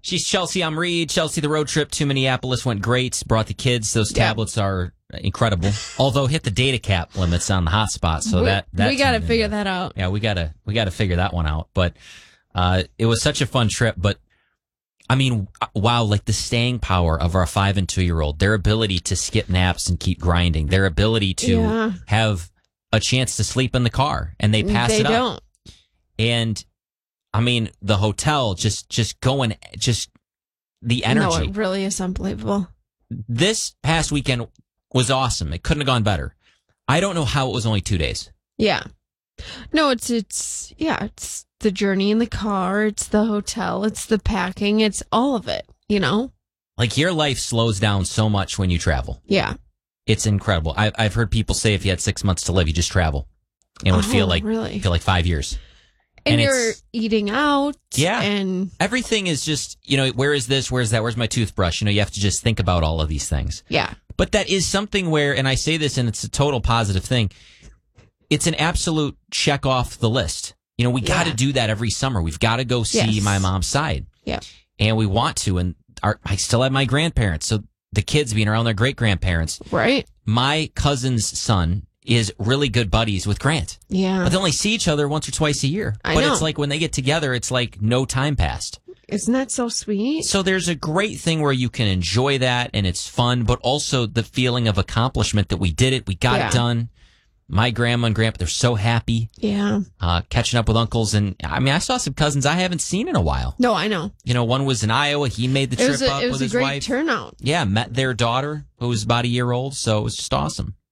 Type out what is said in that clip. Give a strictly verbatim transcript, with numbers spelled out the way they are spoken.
She's Chelsea. I'm Reed. Chelsea, the road trip to Minneapolis went great. Brought the kids. Those Yeah. tablets are incredible. Although hit the data cap limits on the hotspot, so we, that, that we got to turned figure into- that out. Yeah, we gotta we gotta figure that one out. But uh, it was such a fun trip. But I mean, wow, like the staying power of our five and two year old, their ability to skip naps and keep grinding, their ability to Yeah. have a chance to sleep in the car, and they pass They it up. don't. And I mean, the hotel just just going, just the No, energy. it really is unbelievable. This past weekend was awesome. It couldn't have gone better. I don't know how it was only two days. Yeah. No, it's, it's, yeah, it's the journey in the car. It's the hotel. It's the packing. It's all of it, you know? Like your life slows down so much when you travel. Yeah. It's incredible. I've I've heard people say if you had six months to live, you just travel, and it would Oh, feel like really? feel like five years. And, And you're it's- eating out. Yeah. And Everything is just, you know, where is this? Where's that? Where's my toothbrush? You know, you have to just think about all of these things. yeah. But that is something where, and I say this, and it's a total positive thing. It's an absolute check off the list. You know, we got to Yeah. do that every summer. We've got to go see Yes. my mom's side. Yeah. And we want to. And our, I still have my grandparents. So the kids being around their great grandparents. Right. My cousin's son is really good buddies with Grant. Yeah. But they only see each other once or twice a year. I but know. it's like when they get together, it's like no time passed. Isn't that so sweet? So there's a great thing where you can enjoy that and it's fun, but also the feeling of accomplishment that we did it, we got Yeah. it done. My grandma and grandpa, they're so happy Yeah. uh, catching up with uncles. And I mean, I saw some cousins I haven't seen in a while. No, I know. You know, one was in Iowa. He made the It trip was a, up it with was a his great wife. turnout. Yeah, met their daughter, who was about a year old. So it was just awesome.